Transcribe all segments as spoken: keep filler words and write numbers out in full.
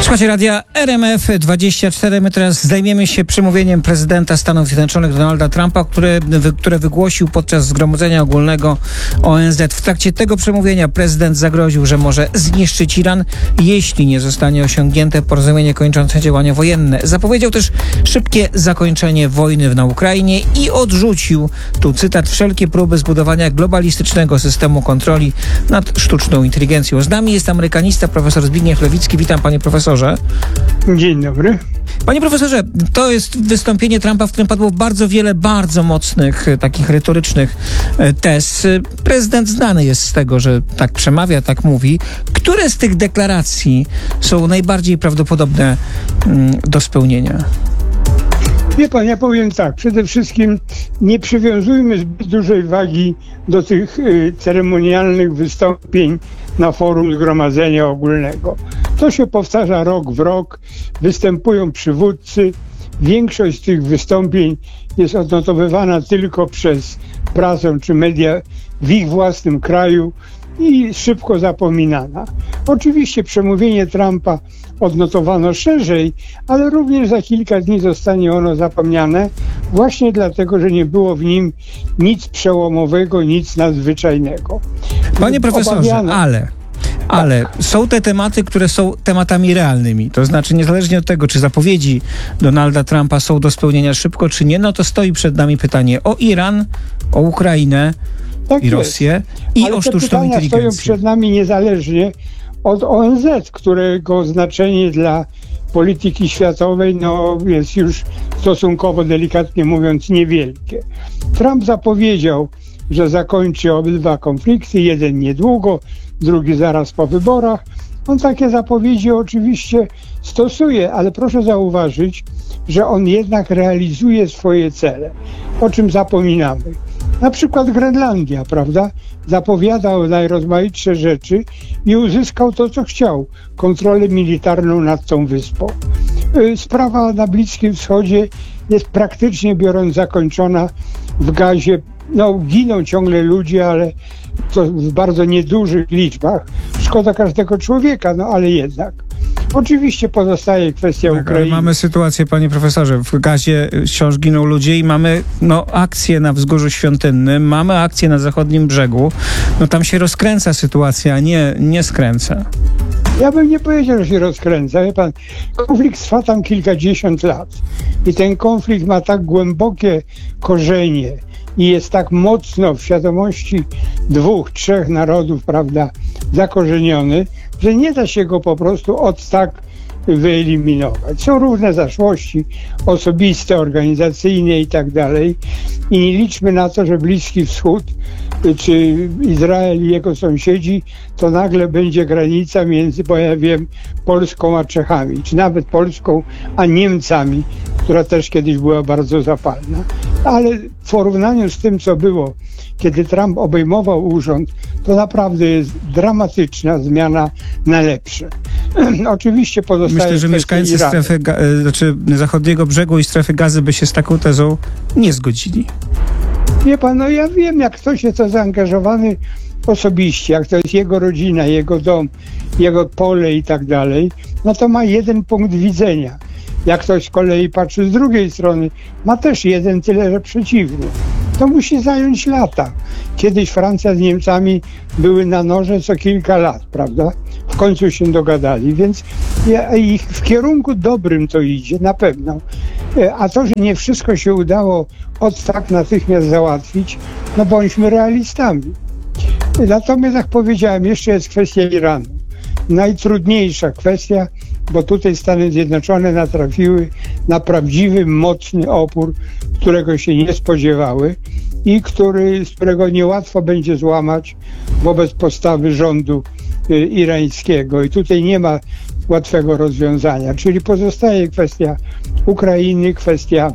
Słuchajcie radia R M F dwadzieścia cztery. My teraz zajmiemy się przemówieniem prezydenta Stanów Zjednoczonych Donalda Trumpa, które, które wygłosił podczas Zgromadzenia Ogólnego O N Z. W trakcie tego przemówienia prezydent zagroził, że może zniszczyć Iran, jeśli nie zostanie osiągnięte porozumienie kończące działania wojenne. Zapowiedział też szybkie zakończenie wojny na Ukrainie i odrzucił, tu cytat, wszelkie próby zbudowania globalistycznego systemu kontroli nad sztuczną inteligencją. Z nami jest amerykanista profesor Zbigniew Lewicki. Witam, panie profesorze. Dzień dobry. Panie profesorze, to jest wystąpienie Trumpa, w którym padło bardzo wiele bardzo mocnych, takich retorycznych tez. Prezydent znany jest z tego, że tak przemawia, tak mówi. Które z tych deklaracji są najbardziej prawdopodobne do spełnienia? Wie pan, ja powiem tak, przede wszystkim nie przywiązujmy zbyt dużej wagi do tych y, ceremonialnych wystąpień na forum Zgromadzenia Ogólnego. To się powtarza rok w rok, występują przywódcy. Większość z tych wystąpień jest odnotowywana tylko przez prasę czy media w ich własnym kraju i szybko zapominana. Oczywiście przemówienie Trumpa odnotowano szerzej, ale również za kilka dni zostanie ono zapomniane właśnie dlatego, że nie było w nim nic przełomowego, nic nadzwyczajnego. Panie profesorze, Obawiano... ale... Ale są te tematy, które są tematami realnymi. To znaczy, niezależnie od tego, czy zapowiedzi Donalda Trumpa są do spełnienia szybko, czy nie, no to stoi przed nami pytanie o Iran, o Ukrainę tak i jest. Rosję i Ale o te sztuczną inteligencję. stoją przed nami niezależnie od O N Z, którego znaczenie dla polityki światowej no, jest już stosunkowo, delikatnie mówiąc, niewielkie. Trump zapowiedział, że zakończy obydwa konflikty, jeden niedługo, drugi zaraz po wyborach. On takie zapowiedzi oczywiście stosuje, ale proszę zauważyć, że on jednak realizuje swoje cele, o czym zapominamy. Na przykład Grenlandia, prawda? Zapowiadał najrozmaitsze rzeczy i uzyskał to, co chciał. Kontrolę militarną nad tą wyspą. Sprawa na Bliskim Wschodzie jest praktycznie biorąc zakończona w gazie. No, giną ciągle ludzie, ale to w bardzo niedużych liczbach. Szkoda każdego człowieka, no ale jednak. Oczywiście pozostaje kwestia tak, Ukrainy. Mamy sytuację, panie profesorze, w gazie wciąż giną ludzie i mamy no, akcję na Wzgórzu Świątynnym, mamy akcję na zachodnim brzegu. No tam się rozkręca sytuacja, a nie, nie skręca. Ja bym nie powiedział, że się rozkręca. Wie pan, konflikt trwa tam kilkadziesiąt lat i ten konflikt ma tak głębokie korzenie i jest tak mocno w świadomości dwóch, trzech narodów, prawda, zakorzeniony, że nie da się go po prostu od tak wyeliminować. Są różne zaszłości osobiste, organizacyjne i tak dalej. I nie liczmy na to, że Bliski Wschód czy Izrael i jego sąsiedzi to nagle będzie granica między, bo ja wiem, Polską a Czechami, czy nawet Polską a Niemcami, która też kiedyś była bardzo zapalna. Ale w porównaniu z tym, co było, kiedy Trump obejmował urząd, to naprawdę jest dramatyczna zmiana na lepsze. Oczywiście pozostaje Myślę, że mieszkańcy Iranu. strefy, znaczy zachodniego brzegu i strefy Gazy by się z taką tezą nie zgodzili. Wie pan, no ja wiem, jak ktoś jest to zaangażowany osobiście, jak to jest jego rodzina, jego dom, jego pole i tak dalej, no to ma jeden punkt widzenia. Jak ktoś z kolei patrzy z drugiej strony, ma też jeden, tyle że przeciwny. To musi zająć lata. Kiedyś Francja z Niemcami były na noże co kilka lat, prawda? W końcu się dogadali, więc ich w kierunku dobrym to idzie, na pewno. A to, że nie wszystko się udało od tak natychmiast załatwić, no bądźmy realistami. Natomiast, jak powiedziałem, jeszcze jest kwestia Iranu. Najtrudniejsza kwestia, bo tutaj Stany Zjednoczone natrafiły na prawdziwy, mocny opór, którego się nie spodziewały i który, z którego niełatwo będzie złamać wobec postawy rządu y, irańskiego. I tutaj nie ma łatwego rozwiązania. Czyli pozostaje kwestia Ukrainy, kwestia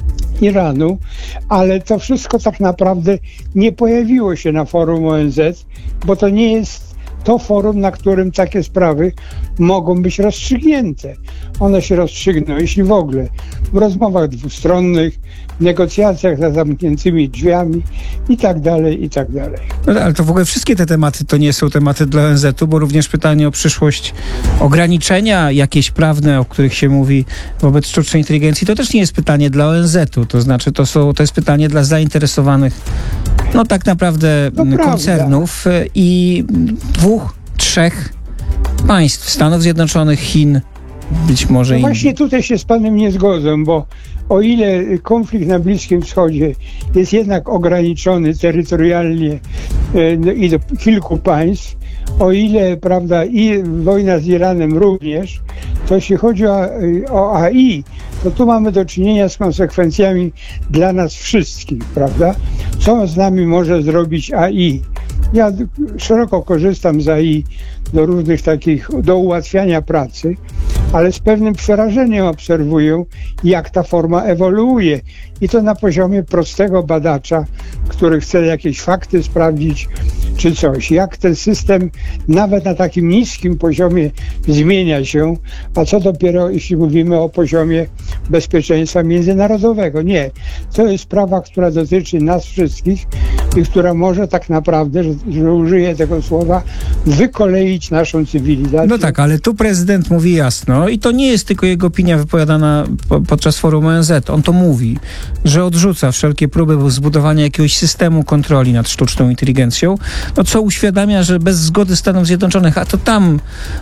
Iranu, ale to wszystko tak naprawdę nie pojawiło się na forum O N Z, bo to nie jest to forum, na którym takie sprawy mogą być rozstrzygnięte. One się rozstrzygną, jeśli w ogóle, w rozmowach dwustronnych, w negocjacjach za zamkniętymi drzwiami i tak dalej, i tak dalej. No, ale to w ogóle wszystkie te tematy to nie są tematy dla O N Z u, bo również pytanie o przyszłość ograniczenia jakieś prawne, o których się mówi wobec sztucznej inteligencji, to też nie jest pytanie dla O N Z u, to znaczy to, są, to jest pytanie dla zainteresowanych no tak naprawdę To koncernów prawda. i dwóch, trzech państw, Stanów Zjednoczonych, Chin, być może No i... właśnie tutaj się z panem nie zgodzę, bo o ile konflikt na Bliskim Wschodzie jest jednak ograniczony terytorialnie e, no, i do kilku państw, o ile, prawda, i wojna z Iranem również, to jeśli chodzi o, o A I, to tu mamy do czynienia z konsekwencjami dla nas wszystkich, prawda? Co z nami może zrobić A I? Ja szeroko korzystam z A I do różnych takich, do ułatwiania pracy, ale z pewnym przerażeniem obserwuję, jak ta forma ewoluuje. I to na poziomie prostego badacza, który chce jakieś fakty sprawdzić, czy coś. Jak ten system nawet na takim niskim poziomie zmienia się, a co dopiero jeśli mówimy o poziomie bezpieczeństwa międzynarodowego. Nie. To jest sprawa, która dotyczy nas wszystkich i która może tak naprawdę, że, że użyję tego słowa, wykoleić naszą cywilizację. No tak, ale tu prezydent mówi jasno i to nie jest tylko jego opinia wypowiadana po, podczas forum O N Z. On to mówi, że odrzuca wszelkie próby zbudowania jakiegoś systemu kontroli nad sztuczną inteligencją, no co uświadamia, że bez zgody Stanów Zjednoczonych, a to tam,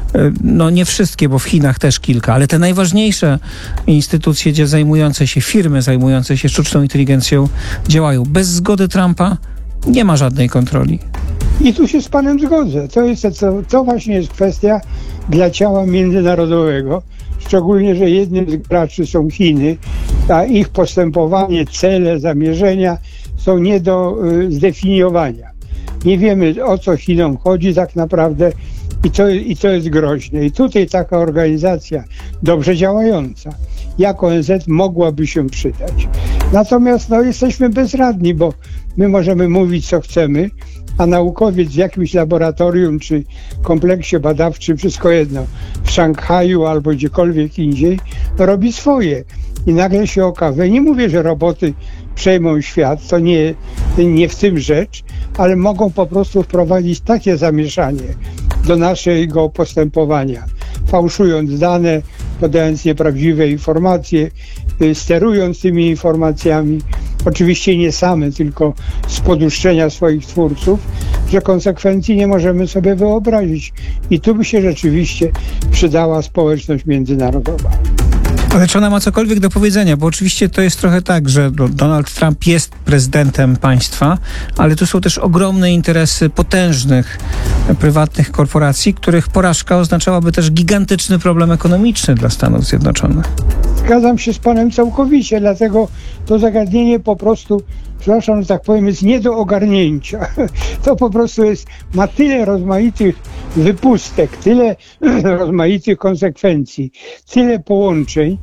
no nie wszystkie, bo w Chinach też kilka, ale te najważniejsze instytucje gdzie zajmujące się, firmy zajmujące się sztuczną inteligencją działają. Bez zgody Trumpa nie ma żadnej kontroli. I tu się z panem zgodzę. To, jest, to, to właśnie jest kwestia dla ciała międzynarodowego, szczególnie, że jednym z graczy są Chiny, a ich postępowanie, cele, zamierzenia są nie do y, zdefiniowania. Nie wiemy, o co Chinom chodzi tak naprawdę i to, i to jest groźne. I tutaj taka organizacja dobrze działająca, jak O N Z, mogłaby się przydać. Natomiast no, jesteśmy bezradni, bo my możemy mówić, co chcemy, a naukowiec w jakimś laboratorium czy kompleksie badawczym, wszystko jedno, w Szanghaju albo gdziekolwiek indziej, robi swoje. I nagle się okaże, nie mówię, że roboty przejmą świat, to nie, nie w tym rzecz, ale mogą po prostu wprowadzić takie zamieszanie do naszego postępowania, fałszując dane, podając nieprawdziwe informacje, sterując tymi informacjami, oczywiście nie same, tylko z poduszczenia swoich twórców, że konsekwencji nie możemy sobie wyobrazić. I tu by się rzeczywiście przydała społeczność międzynarodowa. Ale czy ona ma cokolwiek do powiedzenia? Bo oczywiście to jest trochę tak, że Donald Trump jest prezydentem państwa, ale tu są też ogromne interesy potężnych prywatnych korporacji, których porażka oznaczałaby też gigantyczny problem ekonomiczny dla Stanów Zjednoczonych. Zgadzam się z panem całkowicie, dlatego to zagadnienie po prostu, przepraszam, że tak powiem, jest nie do ogarnięcia. To po prostu jest, ma tyle rozmaitych wypustek, tyle rozmaitych konsekwencji, tyle połączeń,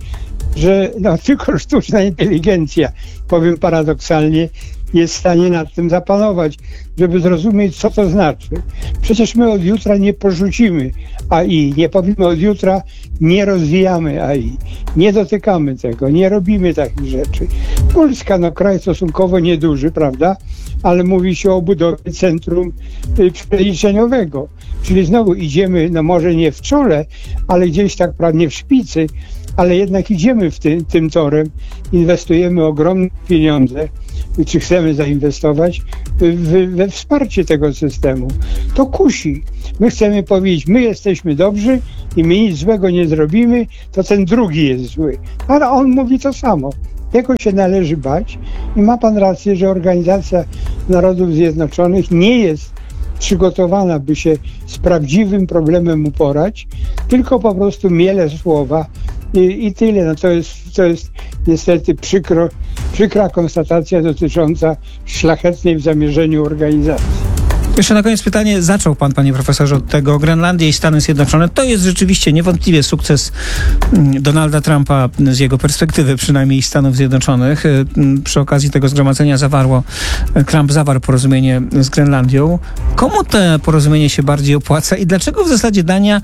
że no, tylko sztuczna inteligencja, powiem paradoksalnie, jest w stanie nad tym zapanować, żeby zrozumieć, co to znaczy. Przecież my od jutra nie porzucimy A I, nie powiemy od jutra, nie rozwijamy A I, nie dotykamy tego, nie robimy takich rzeczy. Polska, no kraj stosunkowo nieduży, prawda, ale mówi się o budowie centrum y, przeliczeniowego, czyli znowu idziemy, no może nie w czole, ale gdzieś tak prawie w szpicy, ale jednak idziemy w ty, tym torem, inwestujemy ogromne pieniądze, czy chcemy zainwestować w, we wsparcie tego systemu. To kusi. My chcemy powiedzieć, my jesteśmy dobrzy i my nic złego nie zrobimy, to ten drugi jest zły. Ale on mówi to samo. Tego się należy bać i ma pan rację, że Organizacja Narodów Zjednoczonych nie jest przygotowana, by się z prawdziwym problemem uporać, tylko po prostu miele słowa i, i tyle. No to jest, to jest niestety przykro, przykra konstatacja dotycząca szlachetnej w zamierzeniu organizacji. Jeszcze na koniec pytanie. Zaczął pan, panie profesorze, od tego Grenlandia i Stany Zjednoczone. To jest rzeczywiście niewątpliwie sukces Donalda Trumpa z jego perspektywy, przynajmniej Stanów Zjednoczonych. Przy okazji tego zgromadzenia zawarło, Trump zawarł porozumienie z Grenlandią. Komu to porozumienie się bardziej opłaca i dlaczego w zasadzie Dania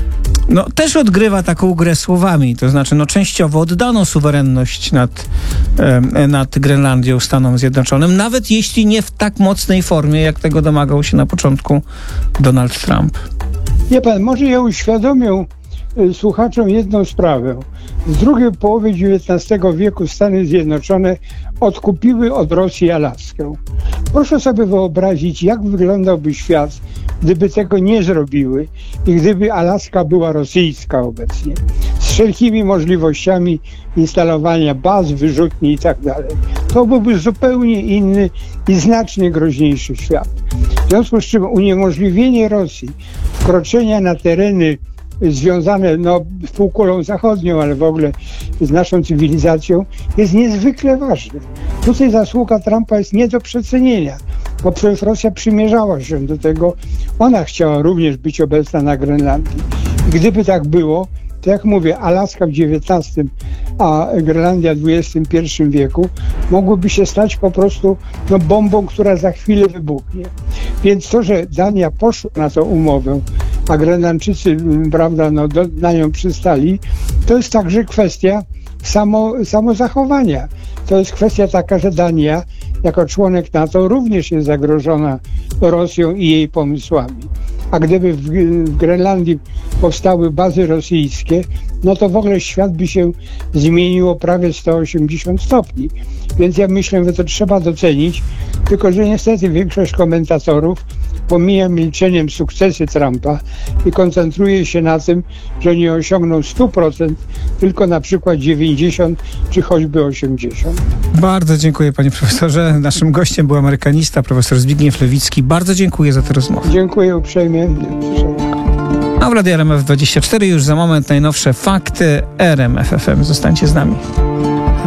no, też odgrywa taką grę słowami, to znaczy no, częściowo oddano suwerenność nad, e, nad Grenlandią Stanom Zjednoczonym, nawet jeśli nie w tak mocnej formie, jak tego domagał się na początku Donald Trump. Wie pan, może ja uświadomię y, słuchaczom jedną sprawę. W drugiej połowie dziewiętnastego wieku Stany Zjednoczone odkupiły od Rosji Alaskę. Proszę sobie wyobrazić, jak wyglądałby świat, gdyby tego nie zrobiły i gdyby Alaska była rosyjska obecnie, z wszelkimi możliwościami instalowania baz, wyrzutni i tak dalej. To byłby zupełnie inny i znacznie groźniejszy świat. W związku z czym uniemożliwienie Rosji wkroczenia na tereny związane no, z półkulą zachodnią, ale w ogóle z naszą cywilizacją jest niezwykle ważne. Tutaj zasługa Trumpa jest nie do przecenienia, bo przecież Rosja przymierzała się do tego. Ona chciała również być obecna na Grenlandii. I gdyby tak było, to jak mówię, Alaska w dziewiętnastym, a Grenlandia w dwudziestym pierwszym wieku mogłyby się stać po prostu no, bombą, która za chwilę wybuchnie. Więc to, że Dania poszła na tę umowę, a Grenlandczycy, prawda, no, do, na nią przystali, to jest także kwestia samo, samozachowania. To jest kwestia taka, że Dania jako członek NATO również jest zagrożona Rosją i jej pomysłami. A gdyby w, w Grenlandii powstały bazy rosyjskie, no to w ogóle świat by się zmienił o prawie sto osiemdziesiąt stopni. Więc ja myślę, że to trzeba docenić, tylko że niestety większość komentatorów pomija milczeniem sukcesy Trumpa i koncentruje się na tym, że nie osiągnął sto procent, tylko na przykład dziewięćdziesiąt czy choćby osiemdziesiąt. Bardzo dziękuję, panie profesorze. Naszym gościem był amerykanista, profesor Zbigniew Lewicki. Bardzo dziękuję za tę rozmowę. Dziękuję uprzejmie. A w Radiu R M F dwadzieścia cztery już za moment najnowsze fakty R M F F M. Zostańcie z nami.